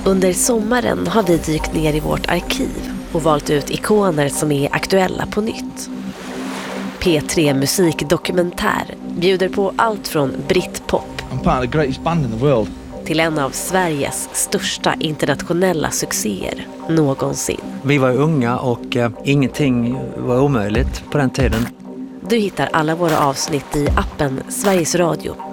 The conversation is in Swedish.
Under sommaren har vi dykt ner i vårt arkiv och valt ut ikoner som är aktuella på nytt. P3 Musikdokumentär bjuder på allt från Britpop till en av Sveriges största internationella succéer någonsin. Vi var unga och ingenting var omöjligt på den tiden. Du hittar alla våra avsnitt i appen Sveriges Radio